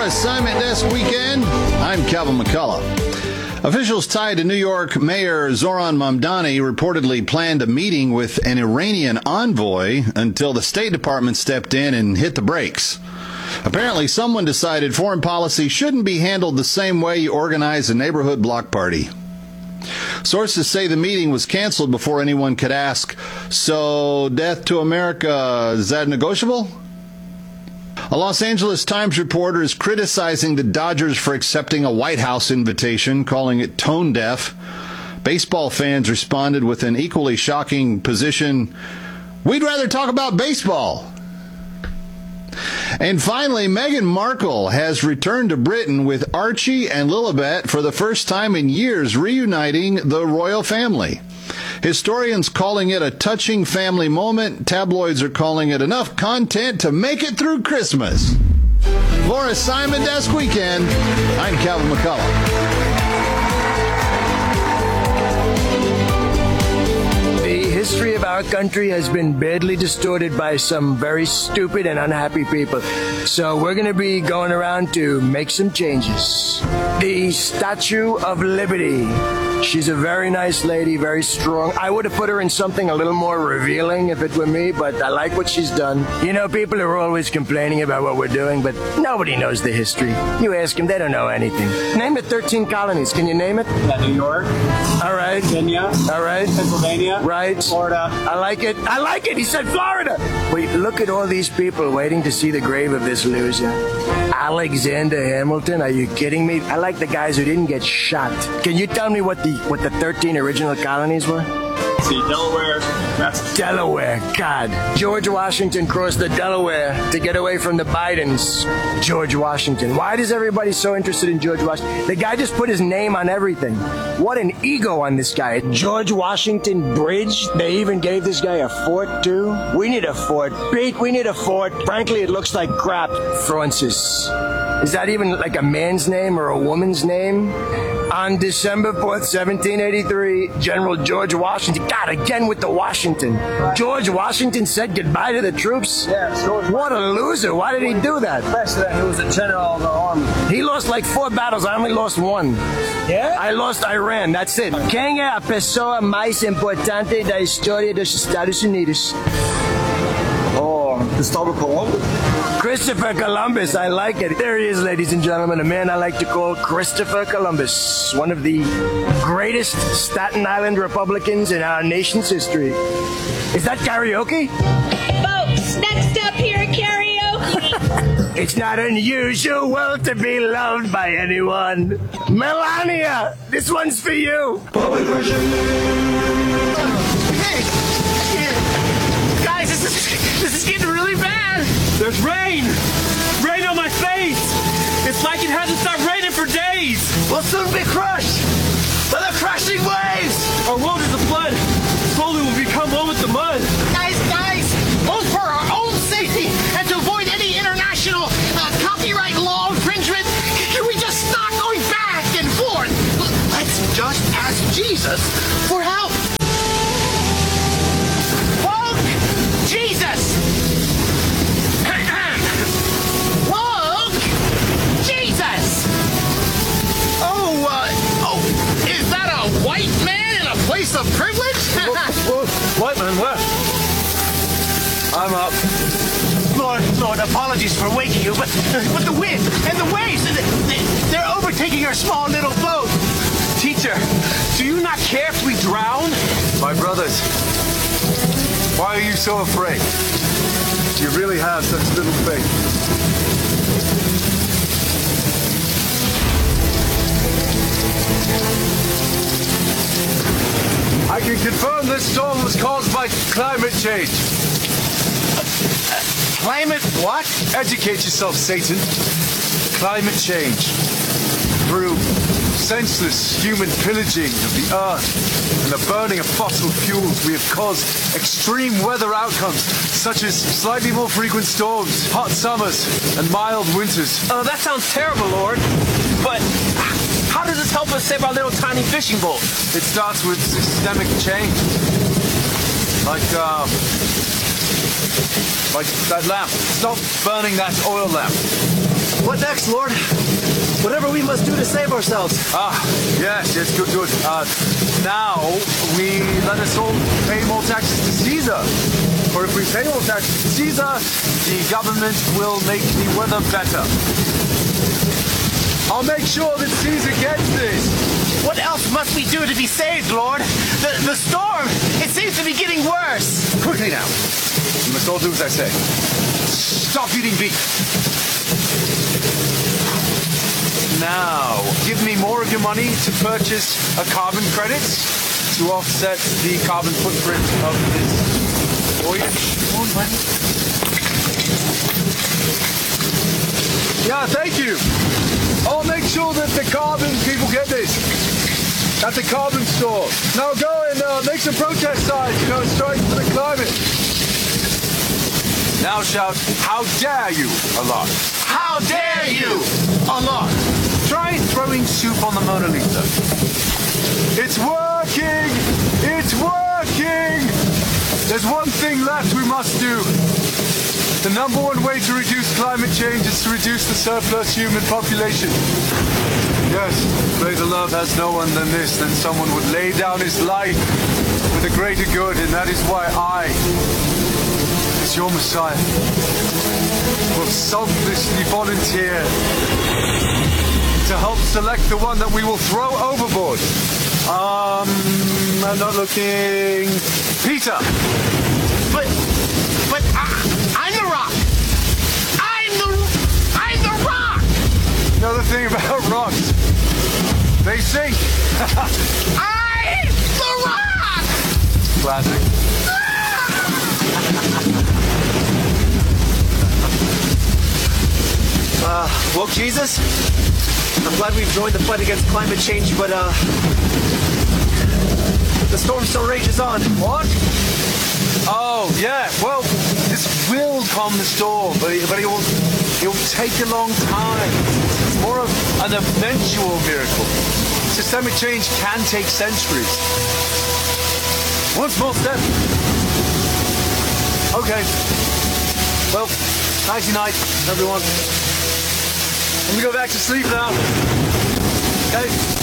Assignment Desk Weekend. I'm Calvin McCullough. Officials tied to New York Mayor Zoran Mamdani reportedly planned a meeting with an Iranian envoy until the State Department stepped in and hit the brakes. Apparently, someone decided foreign policy shouldn't be handled the same way you organize a neighborhood block party. Sources say the meeting was canceled before anyone could ask, so death to America, is that negotiable? A Los Angeles Times reporter is criticizing the Dodgers for accepting a White House invitation, calling it tone deaf. Baseball fans responded with an equally shocking position, we'd rather talk about baseball. And finally, Meghan Markle has returned to Britain with Archie and Lilibet for the first time in years, reuniting the royal family. Historians calling it a touching family moment. Tabloids are calling it enough content to make it through Christmas. For Assignment Desk Weekend, I'm Calvin McCullough. The history of our country has been badly distorted by some very stupid and unhappy people. So we're going to be going around to make some changes. The Statue of Liberty. She's a very nice lady, very strong. I would have put her in something a little more revealing if it were me, but I like what she's done. You know, people are always complaining about what we're doing, but nobody knows the history. You ask them, they don't know anything. Name the 13 colonies. Can you name it? Yeah, New York. All right. Virginia. All right. Pennsylvania. Right. Florida. I like it. I like it. He said Florida. Wait, look at all these people waiting to see the grave of this loser. Alexander Hamilton. Are you kidding me? I like the guys who didn't get shot. Can you tell me what the 13 original colonies were? See, Delaware. That's Delaware. God. George Washington crossed the Delaware to get away from the Bidens. George Washington. Why is everybody so interested in George Washington? The guy just put his name on everything. What an ego on this guy. George Washington Bridge. They even gave this guy a fort, too. We need a fort. Pete, we need a fort. Frankly, it looks like crap. Francis. Is that even like a man's name or a woman's name? On December 4th, 1783, General George Washington, God, again with the Washington. George Washington said goodbye to the troops? Yes. What a loser. Why did he do that? President, he was a general of the army. He lost like 4 battles. I only lost 1. Yeah? I lost Iran. That's it. Quem é a pessoa mais importante da história dos Estados Unidos? Oh, Christopher Columbus. Christopher Columbus, I like it. There he is, ladies and gentlemen, a man I like to call Christopher Columbus, one of the greatest Staten Island Republicans in our nation's history. Is that karaoke? Folks, next up here, karaoke. It's not unusual to be loved by anyone. Melania, this one's for you. Hey, guys, this is getting really bad. There's rain! Rain on my face! It's like it hasn't stopped raining for days! We'll soon be crushed by the crashing waves. Our world is a flood. Slowly we'll become one with the mud. Guys, both for our own safety and to avoid any international copyright law infringement, can we just stop going back and forth? Let's just ask Jesus for help. Fuck Jesus! Is that a white man in a place of privilege? White man, what? I'm up. Lord, apologies for waking you, but the wind and the waves, they're overtaking our small little boat. Teacher, do you not care if we drown? My brothers, why are you so afraid? You really have such little faith. I can confirm this storm was caused by climate change. Climate what? Educate yourself, Satan. Climate change. Through senseless human pillaging of the earth and the burning of fossil fuels, we have caused extreme weather outcomes, such as slightly more frequent storms, hot summers, and mild winters. Oh, that sounds terrible, Lord. But how does this help us save our little tiny fishing boat? It starts with systemic change. Like that lamp. Stop burning that oil lamp. What next, Lord? Whatever we must do to save ourselves. Yes, good. Now, let us all pay more taxes to Caesar. For if we pay more taxes to Caesar, the government will make the weather better. I'll make sure that Caesar gets this. What else must we do to be saved, Lord? The storm, it seems to be getting worse. Quickly now. You must all do as I say. Stop eating beef. Now, give me more of your money to purchase a carbon credit to offset the carbon footprint of this voyage. Yeah, thank you. I'll make sure that the carbon people get this at the carbon store. Now go and make some protest signs, strike for the climate. Now shout, how dare you, Allah. How dare you, Allah. Try throwing soup on the Mona Lisa. It's working! It's working! There's one thing left we must do. The number one way to reduce climate change is to reduce the surplus human population. Yes, greater love has no one than this, than someone would lay down his life for the greater good, and that is why I, as your Messiah, will selflessly volunteer to help select the one that we will throw overboard. I'm not looking. Peter! But I'm the rock. I'm the rock. Another thing about rocks, they sink. I'm the rock. Classic. Woke Jesus? I'm glad we've joined the fight against climate change, but the storm still rages on. What? Oh, yeah. Well, this will calm the storm, but it will take a long time. It's more of an eventual miracle. Systemic change can take centuries. One small step. Okay. Well, nighty-night, everyone. I'm gonna go back to sleep now. Okay?